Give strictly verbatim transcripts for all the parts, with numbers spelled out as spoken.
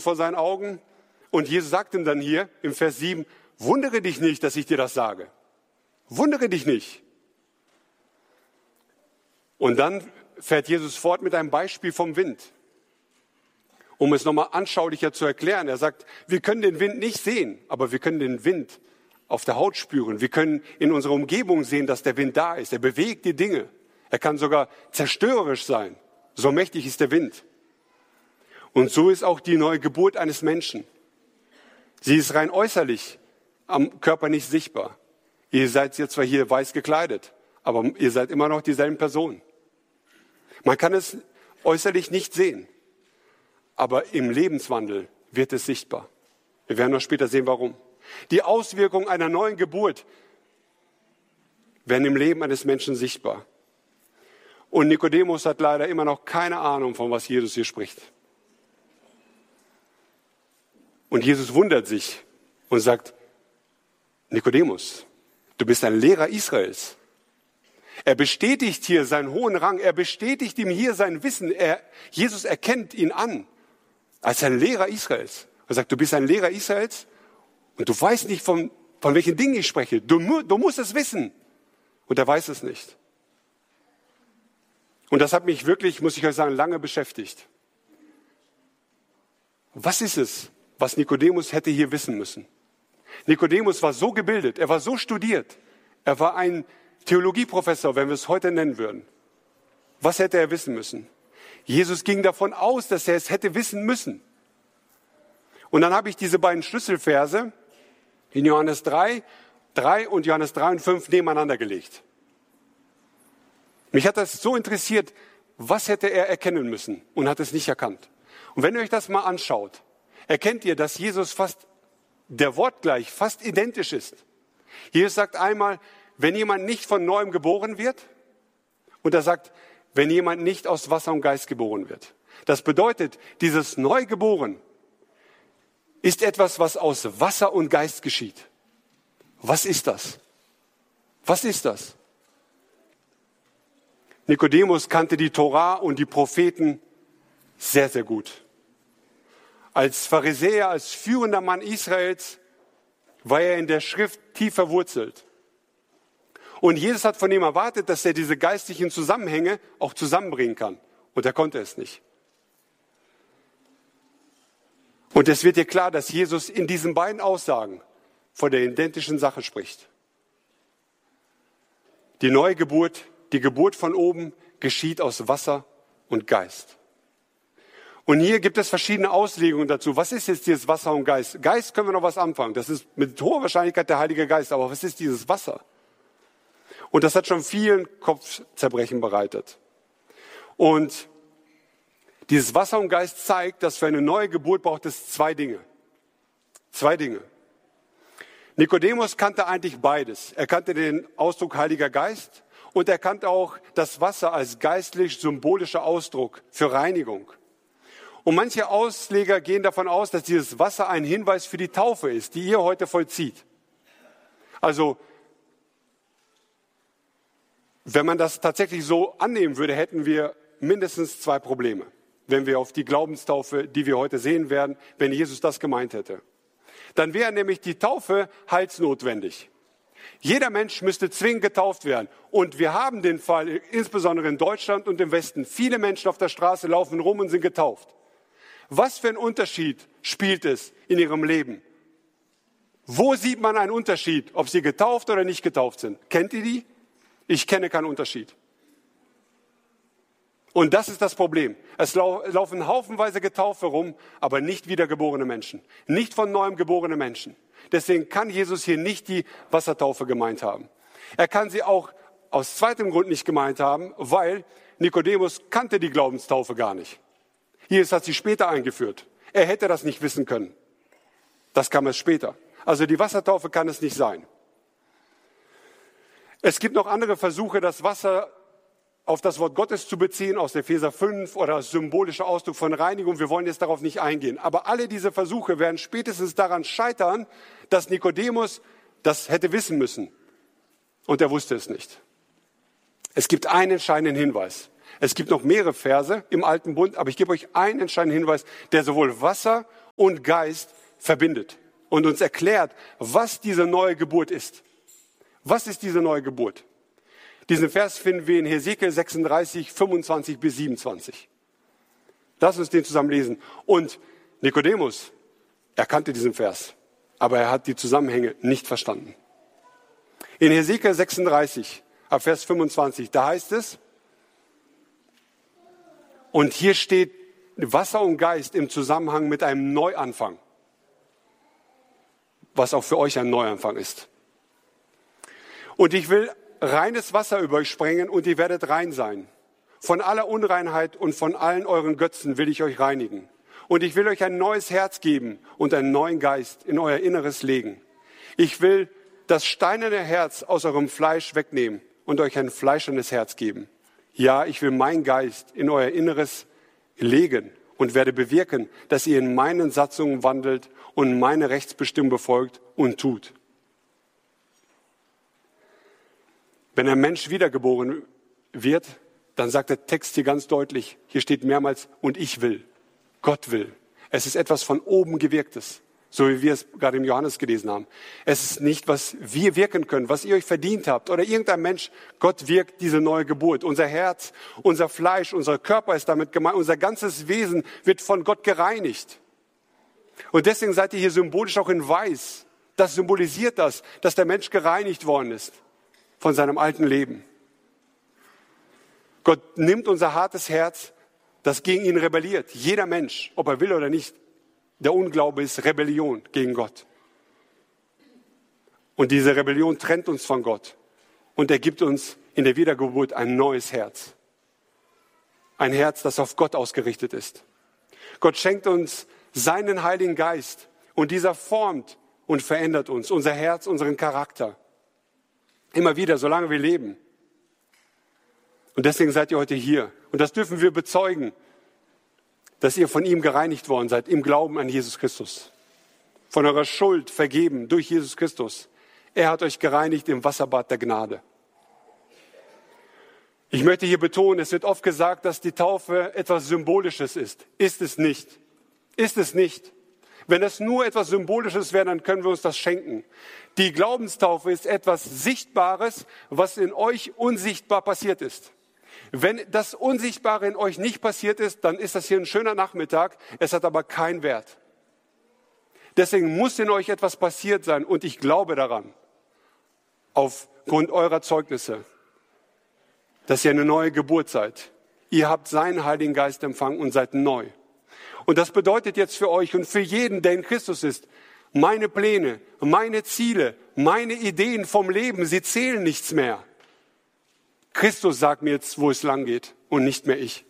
vor seinen Augen. Und Jesus sagt ihm dann hier im Vers sieben, wundere dich nicht, dass ich dir das sage. Wundere dich nicht. Und dann fährt Jesus fort mit einem Beispiel vom Wind. Um es nochmal anschaulicher zu erklären. Er sagt, wir können den Wind nicht sehen, aber wir können den Wind auf der Haut spüren. Wir können in unserer Umgebung sehen, dass der Wind da ist. Er bewegt die Dinge. Er kann sogar zerstörerisch sein. So mächtig ist der Wind. Und so ist auch die neue Geburt eines Menschen. Sie ist rein äußerlich am Körper nicht sichtbar. Ihr seid jetzt zwar hier weiß gekleidet, aber ihr seid immer noch dieselben Personen. Man kann es äußerlich nicht sehen, aber im Lebenswandel wird es sichtbar. Wir werden noch später sehen, warum. Die Auswirkungen einer neuen Geburt werden im Leben eines Menschen sichtbar. Und Nikodemus hat leider immer noch keine Ahnung, von was Jesus hier spricht. Und Jesus wundert sich und sagt, Nikodemus, du bist ein Lehrer Israels. Er bestätigt hier seinen hohen Rang, er bestätigt ihm hier sein Wissen. Er, Jesus erkennt ihn an als ein Lehrer Israels. Er sagt, du bist ein Lehrer Israels und du weißt nicht, von, von welchen Dingen ich spreche. Du, du musst es wissen. Und er weiß es nicht. Und das hat mich wirklich, muss ich euch sagen, lange beschäftigt. Was ist es, was Nikodemus hätte hier wissen müssen? Nikodemus war so gebildet, er war so studiert, er war ein Theologieprofessor, wenn wir es heute nennen würden. Was hätte er wissen müssen? Jesus ging davon aus, dass er es hätte wissen müssen. Und dann habe ich diese beiden Schlüsselverse in Johannes drei, drei und Johannes drei und fünf nebeneinander gelegt. Mich hat das so interessiert, was hätte er erkennen müssen und hat es nicht erkannt. Und wenn ihr euch das mal anschaut, erkennt ihr, dass Jesus fast der Wortgleich fast identisch ist. Jesus sagt einmal, wenn jemand nicht von Neuem geboren wird, und er sagt, wenn jemand nicht aus Wasser und Geist geboren wird. Das bedeutet, dieses Neugeboren ist etwas, was aus Wasser und Geist geschieht. Was ist das? Was ist das? Nikodemus kannte die Tora und die Propheten sehr, sehr gut. Als Pharisäer, als führender Mann Israels war er in der Schrift tief verwurzelt. Und Jesus hat von ihm erwartet, dass er diese geistlichen Zusammenhänge auch zusammenbringen kann. Und er konnte es nicht. Und es wird dir klar, dass Jesus in diesen beiden Aussagen von der identischen Sache spricht. Die Neugeburt, die Geburt von oben geschieht aus Wasser und Geist. Und hier gibt es verschiedene Auslegungen dazu. Was ist jetzt dieses Wasser und Geist? Geist können wir noch was anfangen. Das ist mit hoher Wahrscheinlichkeit der Heilige Geist. Aber was ist dieses Wasser? Und das hat schon vielen Kopfzerbrechen bereitet. Und dieses Wasser und Geist zeigt, dass für eine neue Geburt braucht es zwei Dinge. Zwei Dinge. Nikodemus kannte eigentlich beides. Er kannte den Ausdruck Heiliger Geist und er kannte auch das Wasser als geistlich symbolischer Ausdruck für Reinigung. Und manche Ausleger gehen davon aus, dass dieses Wasser ein Hinweis für die Taufe ist, die ihr heute vollzieht. Also, wenn man das tatsächlich so annehmen würde, hätten wir mindestens zwei Probleme, wenn wir auf die Glaubenstaufe, die wir heute sehen werden, wenn Jesus das gemeint hätte. Dann wäre nämlich die Taufe heilsnotwendig. Jeder Mensch müsste zwingend getauft werden. Und wir haben den Fall, insbesondere in Deutschland und im Westen, viele Menschen auf der Straße laufen rum und sind getauft. Was für einen Unterschied spielt es in ihrem Leben? Wo sieht man einen Unterschied, ob sie getauft oder nicht getauft sind? Kennt ihr die? Ich kenne keinen Unterschied. Und das ist das Problem. Es laufen haufenweise Getaufe rum, aber nicht wiedergeborene Menschen. Nicht von neuem geborene Menschen. Deswegen kann Jesus hier nicht die Wassertaufe gemeint haben. Er kann sie auch aus zweitem Grund nicht gemeint haben, weil Nikodemus kannte die Glaubenstaufe gar nicht. Jesus hat sie später eingeführt. Er hätte das nicht wissen können. Das kam erst später. Also die Wassertaufe kann es nicht sein. Es gibt noch andere Versuche, das Wasser auf das Wort Gottes zu beziehen, aus Epheser fünf oder als symbolischer Ausdruck von Reinigung. Wir wollen jetzt darauf nicht eingehen. Aber alle diese Versuche werden spätestens daran scheitern, dass Nikodemus das hätte wissen müssen. Und er wusste es nicht. Es gibt einen entscheidenden Hinweis. Es gibt noch mehrere Verse im Alten Bund, aber ich gebe euch einen entscheidenden Hinweis, der sowohl Wasser und Geist verbindet und uns erklärt, was diese neue Geburt ist. Was ist diese neue Geburt? Diesen Vers finden wir in Hesekiel sechsunddreißig, fünfundzwanzig bis siebenundzwanzig. Lass uns den zusammen lesen. Und Nikodemus, er kannte diesen Vers, aber er hat die Zusammenhänge nicht verstanden. In Hesekiel sechsunddreißig, ab Vers fünfundzwanzig, da heißt es, und hier steht Wasser und Geist im Zusammenhang mit einem Neuanfang, was auch für euch ein Neuanfang ist. Und ich will reines Wasser über euch sprengen und ihr werdet rein sein. Von aller Unreinheit und von allen euren Götzen will ich euch reinigen. Und ich will euch ein neues Herz geben und einen neuen Geist in euer Inneres legen. Ich will das steinerne Herz aus eurem Fleisch wegnehmen und euch ein fleischernes Herz geben. Ja, ich will meinen Geist in euer Inneres legen und werde bewirken, dass ihr in meinen Satzungen wandelt und meine Rechtsbestimmung befolgt und tut. Wenn ein Mensch wiedergeboren wird, dann sagt der Text hier ganz deutlich, hier steht mehrmals, und ich will, Gott will. Es ist etwas von oben gewirktes, so wie wir es gerade im Johannes gelesen haben. Es ist nicht, was wir wirken können, was ihr euch verdient habt oder irgendein Mensch. Gott wirkt diese neue Geburt. Unser Herz, unser Fleisch, unser Körper ist damit gemeint, unser ganzes Wesen wird von Gott gereinigt. Und deswegen seid ihr hier symbolisch auch in Weiß. Das symbolisiert das, dass der Mensch gereinigt worden ist von seinem alten Leben. Gott nimmt unser hartes Herz, das gegen ihn rebelliert. Jeder Mensch, ob er will oder nicht, der Unglaube ist Rebellion gegen Gott. Und diese Rebellion trennt uns von Gott. Und er gibt uns in der Wiedergeburt ein neues Herz. Ein Herz, das auf Gott ausgerichtet ist. Gott schenkt uns seinen Heiligen Geist. Und dieser formt und verändert uns, unser Herz, unseren Charakter. Immer wieder, solange wir leben. Und deswegen seid ihr heute hier. Und das dürfen wir bezeugen, dass ihr von ihm gereinigt worden seid, im Glauben an Jesus Christus. Von eurer Schuld vergeben durch Jesus Christus. Er hat euch gereinigt im Wasserbad der Gnade. Ich möchte hier betonen, es wird oft gesagt, dass die Taufe etwas Symbolisches ist. Ist es nicht. Ist es nicht. Wenn es nur etwas Symbolisches wäre, dann können wir uns das schenken. Die Glaubenstaufe ist etwas Sichtbares, was in euch unsichtbar passiert ist. Wenn das Unsichtbare in euch nicht passiert ist, dann ist das hier ein schöner Nachmittag, es hat aber keinen Wert. Deswegen muss in euch etwas passiert sein und ich glaube daran, aufgrund eurer Zeugnisse, dass ihr eine neue Geburt seid. Ihr habt seinen Heiligen Geist empfangen und seid neu. Und das bedeutet jetzt für euch und für jeden, der in Christus ist, meine Pläne, meine Ziele, meine Ideen vom Leben, sie zählen nichts mehr. Christus sagt mir jetzt, wo es lang geht und nicht mehr ich.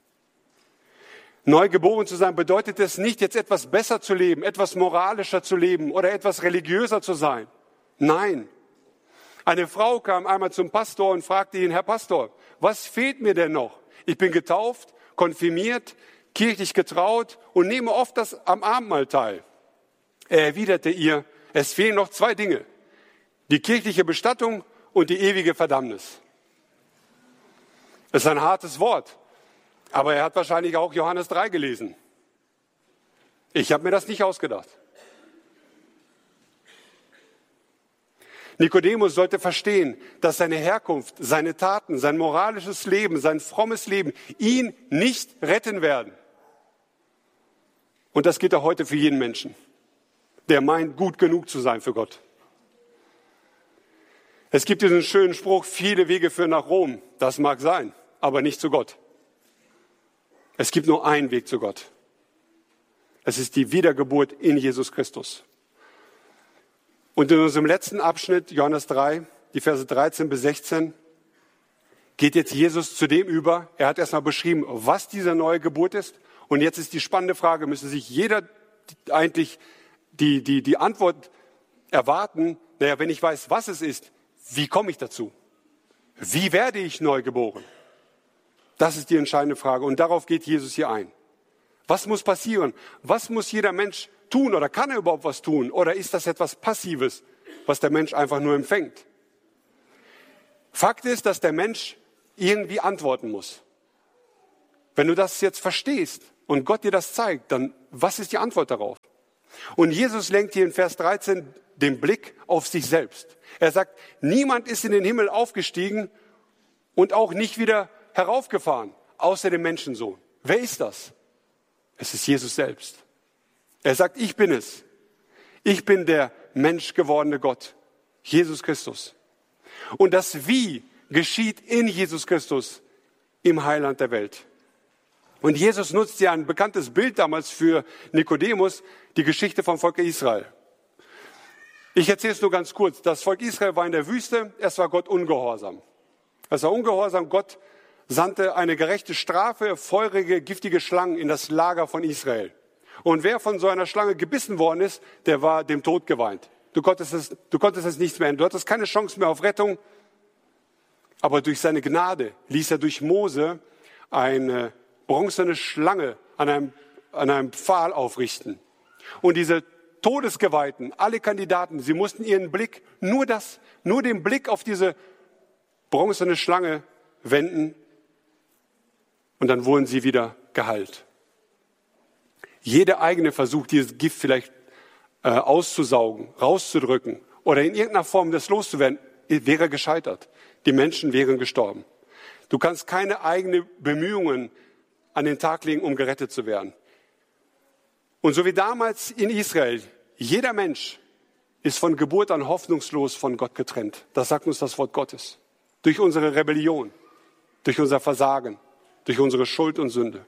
Neu geboren zu sein bedeutet es nicht, jetzt etwas besser zu leben, etwas moralischer zu leben oder etwas religiöser zu sein. Nein. Eine Frau kam einmal zum Pastor und fragte ihn, Herr Pastor, was fehlt mir denn noch? Ich bin getauft, konfirmiert, kirchlich getraut und nehme oft das am Abendmahl teil. Er erwiderte ihr, es fehlen noch zwei Dinge, die kirchliche Bestattung und die ewige Verdammnis. Das ist ein hartes Wort, aber er hat wahrscheinlich auch Johannes drei gelesen. Ich habe mir das nicht ausgedacht. Nikodemus sollte verstehen, dass seine Herkunft, seine Taten, sein moralisches Leben, sein frommes Leben ihn nicht retten werden. Und das gilt auch heute für jeden Menschen, der meint, gut genug zu sein für Gott. Es gibt diesen schönen Spruch, viele Wege führen nach Rom. Das mag sein, aber nicht zu Gott. Es gibt nur einen Weg zu Gott. Es ist die Wiedergeburt in Jesus Christus. Und in unserem letzten Abschnitt, Johannes drei, die Verse dreizehn bis sechzehn, geht jetzt Jesus zu dem über. Er hat erstmal beschrieben, was diese neue Geburt ist. Und jetzt ist die spannende Frage, müsste sich jeder eigentlich die, die, die Antwort erwarten, naja, wenn ich weiß, was es ist, wie komme ich dazu? Wie werde ich neu geboren? Das ist die entscheidende Frage und darauf geht Jesus hier ein. Was muss passieren? Was muss jeder Mensch tun oder kann er überhaupt was tun? Oder ist das etwas Passives, was der Mensch einfach nur empfängt? Fakt ist, dass der Mensch irgendwie antworten muss. Wenn du das jetzt verstehst und Gott dir das zeigt, dann was ist die Antwort darauf? Und Jesus lenkt hier in Vers dreizehn den Blick auf sich selbst. Er sagt, niemand ist in den Himmel aufgestiegen und auch nicht wieder heraufgefahren, außer dem Menschensohn. Wer ist das? Es ist Jesus selbst. Er sagt, ich bin es. Ich bin der menschgewordene Gott, Jesus Christus. Und das Wie geschieht in Jesus Christus, im Heiland der Welt. Und Jesus nutzt ja ein bekanntes Bild damals für Nikodemus, die Geschichte vom Volk Israel. Ich erzähle es nur ganz kurz. Das Volk Israel war in der Wüste, es war Gott ungehorsam. Es war ungehorsam, Gott sandte eine gerechte Strafe, feurige, giftige Schlangen in das Lager von Israel. Und wer von so einer Schlange gebissen worden ist, der war dem Tod geweiht. Du konntest es, du konntest es nichts mehr ändern. Du hattest keine Chance mehr auf Rettung. Aber durch seine Gnade ließ er durch Mose eine bronzene Schlange an einem, an einem Pfahl aufrichten. Und diese Todesgeweihten, alle Kandidaten, sie mussten ihren Blick, nur das, nur den Blick auf diese bronzene Schlange wenden. Und dann wurden sie wieder geheilt. Jeder eigene Versuch, dieses Gift vielleicht äh, auszusaugen, rauszudrücken oder in irgendeiner Form das loszuwerden, wäre gescheitert. Die Menschen wären gestorben. Du kannst keine eigenen Bemühungen an den Tag legen, um gerettet zu werden. Und so wie damals in Israel, jeder Mensch ist von Geburt an hoffnungslos von Gott getrennt. Das sagt uns das Wort Gottes. Durch unsere Rebellion, durch unser Versagen, durch unsere Schuld und Sünde.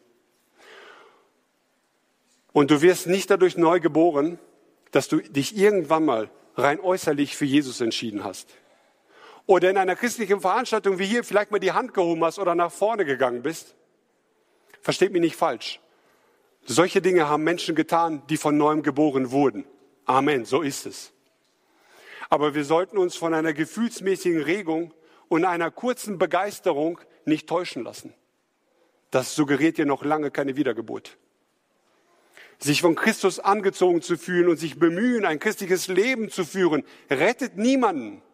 Und du wirst nicht dadurch neu geboren, dass du dich irgendwann mal rein äußerlich für Jesus entschieden hast. Oder in einer christlichen Veranstaltung wie hier vielleicht mal die Hand gehoben hast oder nach vorne gegangen bist. Versteht mich nicht falsch. Solche Dinge haben Menschen getan, die von neuem geboren wurden. Amen, so ist es. Aber wir sollten uns von einer gefühlsmäßigen Regung und einer kurzen Begeisterung nicht täuschen lassen. Das suggeriert dir noch lange keine Wiedergeburt. Sich von Christus angezogen zu fühlen und sich bemühen, ein christliches Leben zu führen, rettet niemanden.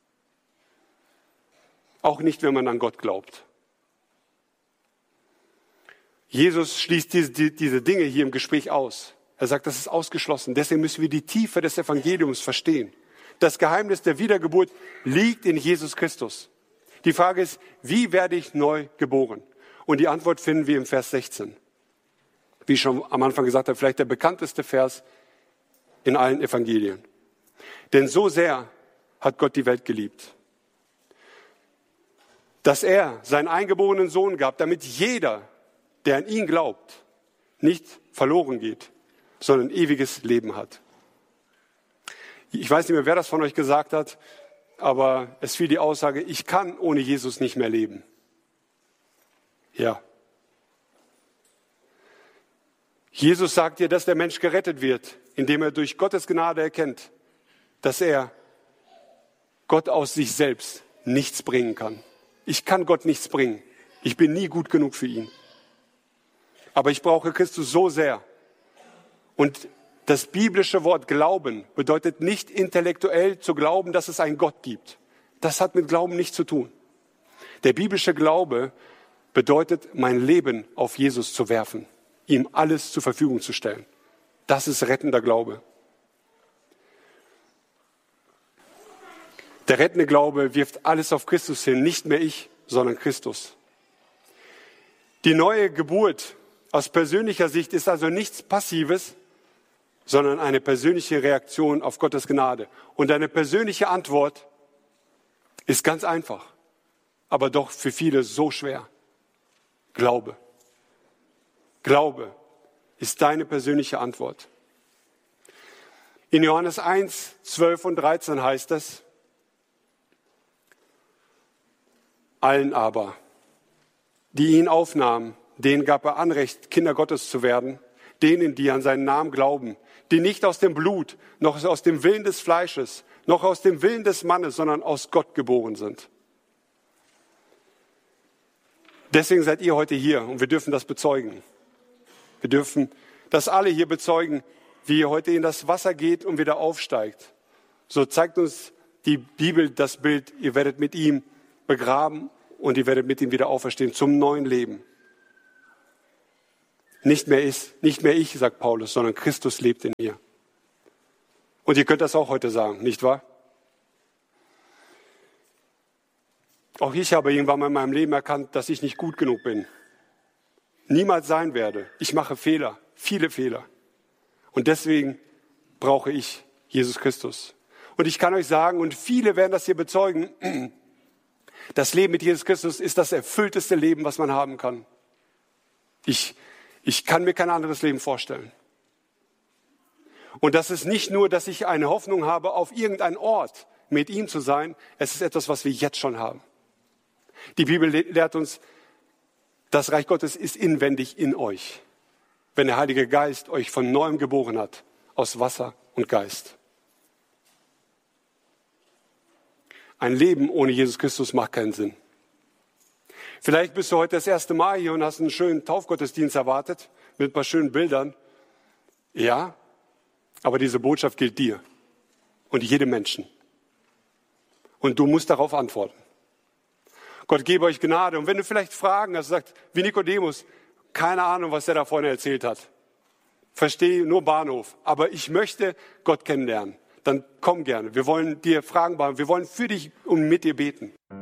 Auch nicht, wenn man an Gott glaubt. Jesus schließt diese, diese Dinge hier im Gespräch aus. Er sagt, das ist ausgeschlossen. Deswegen müssen wir die Tiefe des Evangeliums verstehen. Das Geheimnis der Wiedergeburt liegt in Jesus Christus. Die Frage ist, wie werde ich neu geboren? Und die Antwort finden wir im Vers sechzehn. Wie ich schon am Anfang gesagt habe, vielleicht der bekannteste Vers in allen Evangelien. Denn so sehr hat Gott die Welt geliebt, dass er seinen eingeborenen Sohn gab, damit jeder, der an ihn glaubt, nicht verloren geht, sondern ewiges Leben hat. Ich weiß nicht mehr, wer das von euch gesagt hat, aber es fiel die Aussage, ich kann ohne Jesus nicht mehr leben. Ja. Jesus sagt dir, dass der Mensch gerettet wird, indem er durch Gottes Gnade erkennt, dass er Gott aus sich selbst nichts bringen kann. Ich kann Gott nichts bringen. Ich bin nie gut genug für ihn. Aber ich brauche Christus so sehr. Und das biblische Wort Glauben bedeutet nicht intellektuell zu glauben, dass es einen Gott gibt. Das hat mit Glauben nichts zu tun. Der biblische Glaube bedeutet, mein Leben auf Jesus zu werfen, ihm alles zur Verfügung zu stellen. Das ist rettender Glaube. Der rettende Glaube wirft alles auf Christus hin, nicht mehr ich, sondern Christus. Die neue Geburt aus persönlicher Sicht ist also nichts Passives, sondern eine persönliche Reaktion auf Gottes Gnade. Und eine persönliche Antwort ist ganz einfach, aber doch für viele so schwer. Glaube. Glaube ist deine persönliche Antwort. In Johannes eins, zwölf und dreizehn heißt es, allen aber, die ihn aufnahmen, denen gab er Anrecht, Kinder Gottes zu werden, denen, die an seinen Namen glauben, die nicht aus dem Blut, noch aus dem Willen des Fleisches, noch aus dem Willen des Mannes, sondern aus Gott geboren sind. Deswegen seid ihr heute hier und wir dürfen das bezeugen. Wir dürfen das alle hier bezeugen, wie ihr heute in das Wasser geht und wieder aufsteigt. So zeigt uns die Bibel das Bild, ihr werdet mit ihm begraben und ihr werdet mit ihm wieder auferstehen zum neuen Leben. Nicht mehr ist, nicht mehr ich, sagt Paulus, sondern Christus lebt in mir. Und ihr könnt das auch heute sagen, nicht wahr? Auch ich habe irgendwann mal in meinem Leben erkannt, dass ich nicht gut genug bin. Niemals sein werde. Ich mache Fehler, viele Fehler. Und deswegen brauche ich Jesus Christus. Und ich kann euch sagen, und viele werden das hier bezeugen, das Leben mit Jesus Christus ist das erfüllteste Leben, was man haben kann. Ich, ich kann mir kein anderes Leben vorstellen. Und das ist nicht nur, dass ich eine Hoffnung habe, auf irgendeinen Ort mit ihm zu sein. Es ist etwas, was wir jetzt schon haben. Die Bibel lehrt uns, das Reich Gottes ist inwendig in euch, wenn der Heilige Geist euch von neuem geboren hat, aus Wasser und Geist. Ein Leben ohne Jesus Christus macht keinen Sinn. Vielleicht bist du heute das erste Mal hier und hast einen schönen Taufgottesdienst erwartet, mit ein paar schönen Bildern. Ja, aber diese Botschaft gilt dir und jedem Menschen. Und du musst darauf antworten. Gott gebe euch Gnade. Und wenn du vielleicht Fragen hast, sagt, wie Nikodemus, keine Ahnung, was er da vorne erzählt hat. Verstehe nur Bahnhof. Aber ich möchte Gott kennenlernen. Dann komm gerne. Wir wollen dir Fragen beantworten. Wir wollen für dich und mit dir beten.